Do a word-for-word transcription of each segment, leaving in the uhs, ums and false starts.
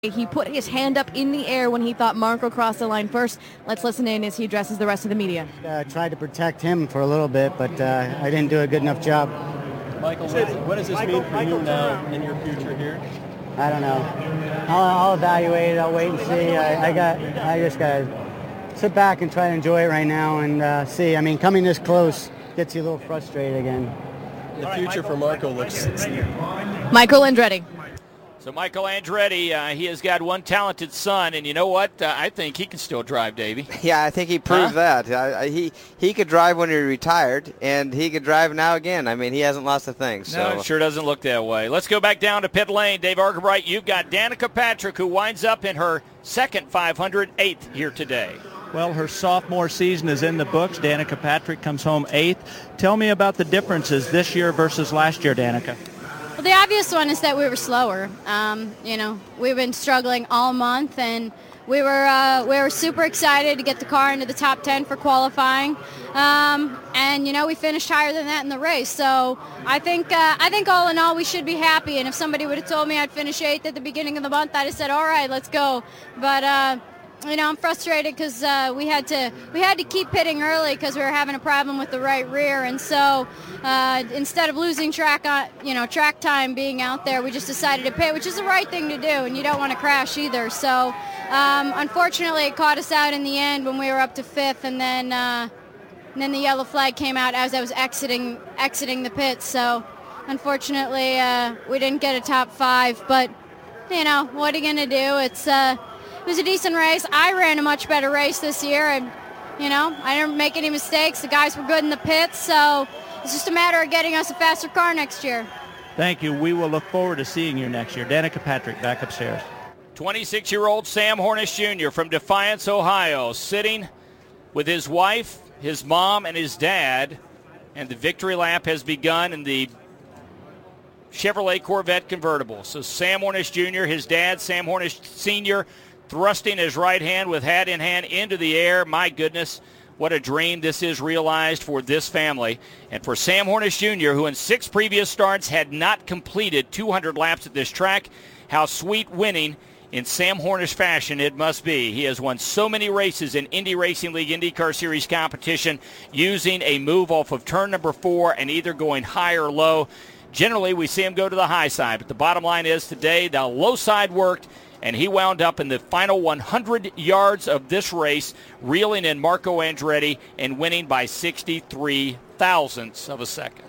He put his hand up in the air when he thought Marco crossed the line first. Let's listen in as he addresses the rest of the media. I uh, tried to protect him for a little bit, but uh, I didn't do a good enough job. Michael, what, what does this Michael, mean for Michael, you now in your future here? I don't know. I'll, I'll evaluate it. I'll wait and see. I, I got. I just got to sit back and try to enjoy it right now and uh, see. I mean, coming this close gets you a little frustrated again. The future for Marco looks... Michael Andretti. So Michael Andretti, uh, he has got one talented son, and you know what? Uh, I think he can still drive, Davey. Yeah, I think he proved huh? that. Uh, he he could drive when he retired, and he could drive now again. I mean, he hasn't lost a thing. So. No, it sure doesn't look that way. Let's go back down to pit lane. Dave Argabright, you've got Danica Patrick, who winds up in her second five hundred, eighth here today. Well, her sophomore season is in the books. Danica Patrick comes home eighth. Tell me about the differences this year versus last year, Danica. Well, the obvious one is that we were slower. Um, you know, we've been struggling all month, and we were uh, we were super excited to get the car into the top ten for qualifying. Um, and you know, we finished higher than that in the race. So I think uh, I think all in all, we should be happy. And if somebody would have told me I'd finish eighth at the beginning of the month, I'd have said, all right, let's go. But uh, you know, I'm frustrated because uh, we had to we had to keep pitting early because we were having a problem with the right rear, and so uh, instead of losing track on you know track time being out there, we just decided to pit, which is the right thing to do, and you don't want to crash either. So um, unfortunately, it caught us out in the end when we were up to fifth, and then uh, and then the yellow flag came out as I was exiting exiting the pit. So unfortunately, uh, we didn't get a top five, but you know what are you gonna do? It's uh, It was a decent race. I ran a much better race this year, and, you know, I didn't make any mistakes. The guys were good in the pits, so it's just a matter of getting us a faster car next year. Thank you. We will look forward to seeing you next year. Danica Patrick, back upstairs. twenty-six-year-old Sam Hornish Junior from Defiance, Ohio, sitting with his wife, his mom, and his dad, and the victory lap has begun in the Chevrolet Corvette convertible. So Sam Hornish Junior, his dad, Sam Hornish Senior, thrusting his right hand with hat in hand into the air. My goodness, what a dream this is realized for this family. And for Sam Hornish Junior, who in six previous starts had not completed two hundred laps at this track, how sweet winning in Sam Hornish fashion it must be. He has won so many races in Indy Racing League IndyCar Series competition using a move off of turn number four and either going high or low. Generally, we see him go to the high side, but the bottom line is today the low side worked, and he wound up in the final one hundred yards of this race, reeling in Marco Andretti and winning by sixty-three thousandths of a second.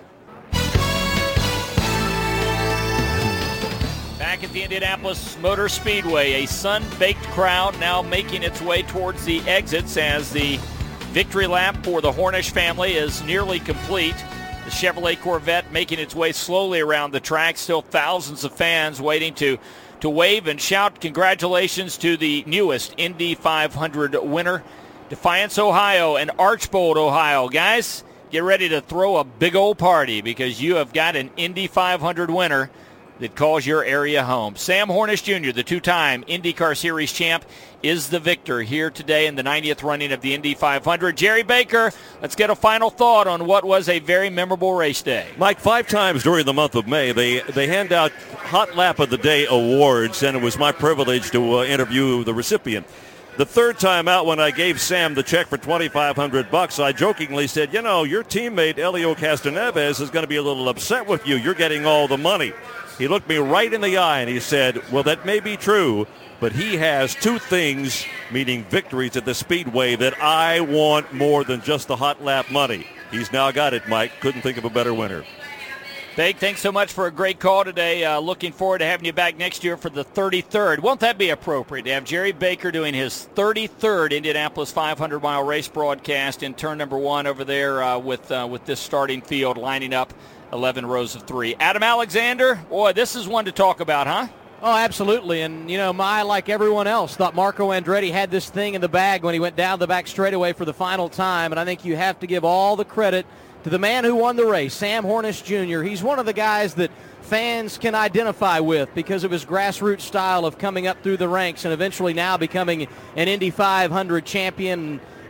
Back at the Indianapolis Motor Speedway, a sun-baked crowd now making its way towards the exits as the victory lap for the Hornish family is nearly complete. The Chevrolet Corvette making its way slowly around the track. Still thousands of fans waiting to to wave and shout congratulations to the newest Indy five hundred winner, Defiance, Ohio, and Archbold, Ohio. Guys, get ready to throw a big old party because you have got an Indy five hundred winner that calls your area home. Sam Hornish Junior, the two-time IndyCar Series champ, is the victor here today in the ninetieth running of the Indy five hundred. Jerry Baker, let's get a final thought on what was a very memorable race day. Mike, five times during the month of May, they, they hand out Hot Lap of the Day awards, and it was my privilege to uh, interview the recipient. The third time out, when I gave Sam the check for twenty-five hundred bucks, I jokingly said, you know, your teammate Elio Castroneves is going to be a little upset with you. You're getting all the money. He looked me right in the eye and he said, well, that may be true, but he has two things, meaning victories at the Speedway, that I want more than just the hot lap money. He's now got it, Mike. Couldn't think of a better winner. Big, thanks so much for a great call today. Uh, looking forward to having you back next year for the thirty-third. Won't that be appropriate to have Jerry Baker doing his thirty-third Indianapolis five hundred mile race broadcast in turn number one over there uh, with uh, with this starting field lining up eleven rows of three. Adam Alexander, boy, this is one to talk about, huh? Oh, absolutely. And, you know, I, like everyone else, thought Marco Andretti had this thing in the bag when he went down the back straightaway for the final time. And I think you have to give all the credit to the man who won the race, Sam Hornish Junior He's one of the guys that fans can identify with because of his grassroots style of coming up through the ranks and eventually now becoming an Indy five hundred champion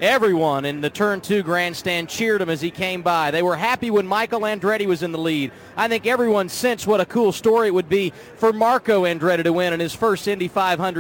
Everyone in the Turn two grandstand cheered him as he came by. They were happy when Michael Andretti was in the lead. I think everyone sensed what a cool story it would be for Marco Andretti to win in his first Indy five hundred